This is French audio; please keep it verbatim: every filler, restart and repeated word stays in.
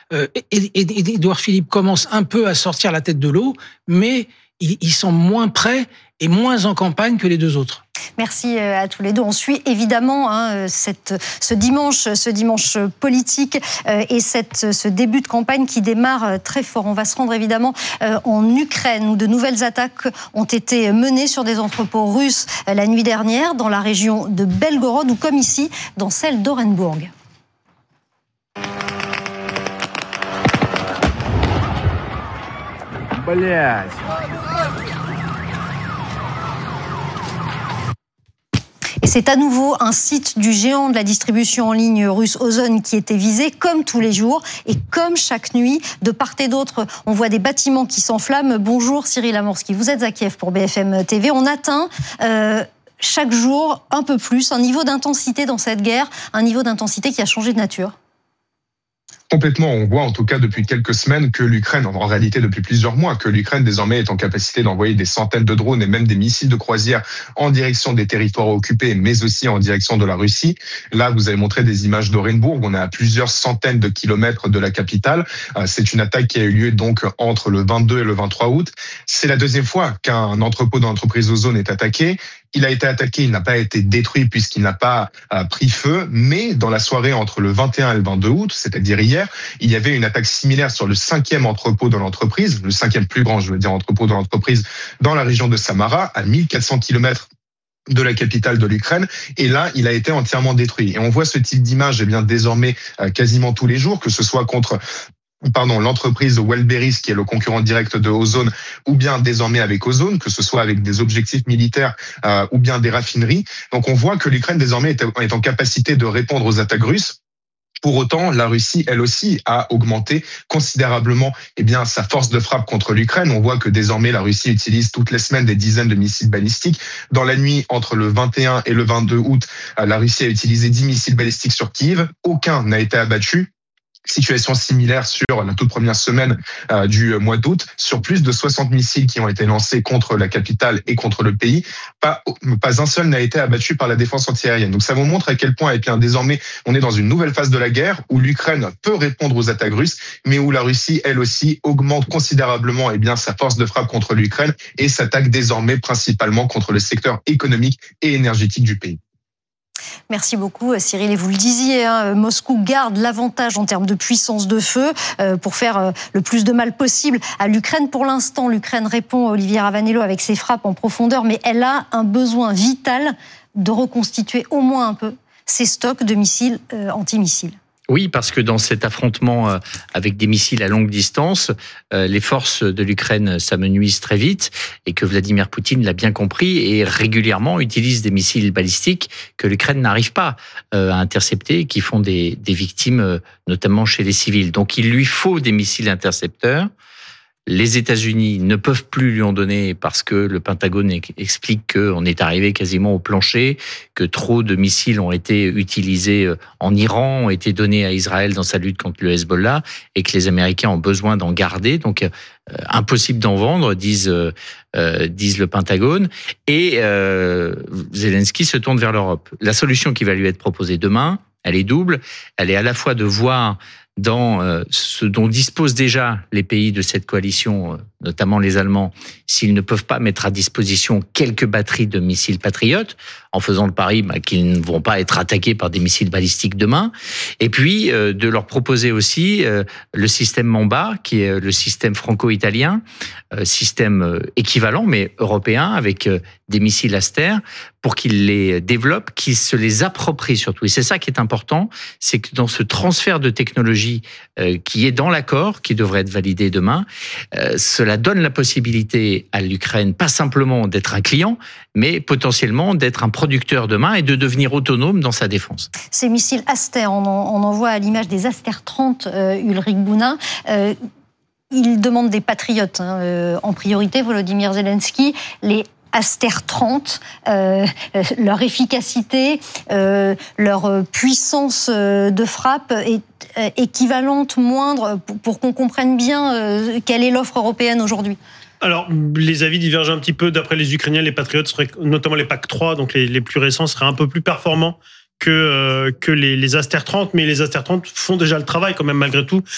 Euh, et, et, Édouard Philippe commence un peu à sortir la tête de l'eau, mais il, il semble moins prêt et moins en campagne que les deux autres. Merci à tous les deux. On suit évidemment hein, cette, ce dimanche, ce dimanche politique euh, et cette, ce début de campagne qui démarre très fort. On va se rendre évidemment euh, en Ukraine où de nouvelles attaques ont été menées sur des entrepôts russes euh, la nuit dernière dans la région de Belgorod ou comme ici dans celle d'Orenbourg. Блять. Et c'est à nouveau un site du géant de la distribution en ligne russe Ozon qui était visé, comme tous les jours et comme chaque nuit. De part et d'autre, on voit des bâtiments qui s'enflamment. Bonjour Cyril Amorski, vous êtes à Kiev pour B F M T V. On atteint euh, chaque jour un peu plus un niveau d'intensité dans cette guerre, un niveau d'intensité qui a changé de nature. Complètement, on voit en tout cas depuis quelques semaines que l'Ukraine, en réalité depuis plusieurs mois, que l'Ukraine désormais est en capacité d'envoyer des centaines de drones et même des missiles de croisière en direction des territoires occupés, mais aussi en direction de la Russie. Là, vous avez montré des images d'Orenbourg, on est à plusieurs centaines de kilomètres de la capitale. C'est une attaque qui a eu lieu donc entre le vingt-deux et le vingt-trois août. C'est la deuxième fois qu'un entrepôt de l'entreprise Ozon est attaqué. Il a été attaqué, il n'a pas été détruit puisqu'il n'a pas euh, pris feu, mais dans la soirée entre le vingt et un et le vingt-deux août, c'est-à-dire hier, il y avait une attaque similaire sur le cinquième entrepôt de l'entreprise, le cinquième plus grand, je veux dire, entrepôt de l'entreprise, dans la région de Samara, à mille quatre cents kilomètres de la capitale de l'Ukraine, et là, il a été entièrement détruit. Et on voit ce type d'image, eh bien, désormais, euh, quasiment tous les jours, que ce soit contre Pardon, l'entreprise Wildberries, qui est le concurrent direct de Ozon, ou bien désormais avec Ozon, que ce soit avec des objectifs militaires euh, ou bien des raffineries. Donc on voit que l'Ukraine désormais est, est en capacité de répondre aux attaques russes. Pour autant, la Russie, elle aussi, a augmenté considérablement eh bien, sa force de frappe contre l'Ukraine. On voit que désormais, la Russie utilise toutes les semaines des dizaines de missiles balistiques. Dans la nuit entre le vingt et un et le vingt-deux août, la Russie a utilisé dix missiles balistiques sur Kiev. Aucun n'a été abattu. Situation similaire sur la toute première semaine euh, du mois d'août, sur plus de soixante missiles qui ont été lancés contre la capitale et contre le pays. Pas, pas un seul n'a été abattu par la défense antiaérienne. Donc ça vous montre à quel point, et bien désormais, on est dans une nouvelle phase de la guerre où l'Ukraine peut répondre aux attaques russes, mais où la Russie, elle aussi, augmente considérablement et bien sa force de frappe contre l'Ukraine et s'attaque désormais principalement contre le secteur économique et énergétique du pays. Merci beaucoup Cyril. Et vous le disiez, hein, Moscou garde l'avantage en termes de puissance de feu euh, pour faire euh, le plus de mal possible à l'Ukraine. Pour l'instant, l'Ukraine répond, Olivier Ravanello, avec ses frappes en profondeur, mais elle a un besoin vital de reconstituer au moins un peu ses stocks de missiles euh, antimissiles. Oui, parce que dans cet affrontement avec des missiles à longue distance, les forces de l'Ukraine s'amenuisent très vite et que Vladimir Poutine l'a bien compris et régulièrement utilise des missiles balistiques que l'Ukraine n'arrive pas à intercepter et qui font des, des victimes, notamment chez les civils. Donc il lui faut des missiles intercepteurs. Les États-Unis ne peuvent plus lui en donner parce que le Pentagone explique qu'on est arrivé quasiment au plancher, que trop de missiles ont été utilisés en Iran, ont été donnés à Israël dans sa lutte contre le Hezbollah et que les Américains ont besoin d'en garder. Donc, euh, impossible d'en vendre, disent, euh, disent le Pentagone. Et euh, Zelensky se tourne vers l'Europe. La solution qui va lui être proposée demain, elle est double. Elle est à la fois de voir dans euh, ce dont disposent déjà les pays de cette coalition, euh, notamment les Allemands, s'ils ne peuvent pas mettre à disposition quelques batteries de missiles patriotes, en faisant le pari bah, qu'ils ne vont pas être attaqués par des missiles balistiques demain, et puis euh, de leur proposer aussi euh, le système Mamba, qui est le système franco-italien, euh, système euh, équivalent, mais européen, avec euh, des missiles Aster, pour qu'ils les développent, qu'ils se les approprient surtout. Et c'est ça qui est important, c'est que dans ce transfert de technologie euh, qui est dans l'accord, qui devrait être validé demain, euh, cela donne la possibilité à l'Ukraine, pas simplement d'être un client, mais potentiellement d'être un producteur demain et de devenir autonome dans sa défense. Ces missiles Aster, on en, on en voit à l'image des Aster trente, euh, Ulrich Bounin. Euh, ils demandent des patriotes hein, euh, en priorité, Volodymyr Zelensky. Les Aster trente, euh, leur efficacité, euh, leur puissance de frappe est équivalente, moindre, pour, pour qu'on comprenne bien euh, quelle est l'offre européenne aujourd'hui. Alors, les avis divergent un petit peu. D'après les Ukrainiens, les Patriotes, seraient, notamment les P A C trois, donc les, les plus récents, seraient un peu plus performants que, euh, que les, les Aster trente, mais les Aster trente font déjà le travail quand même malgré tout.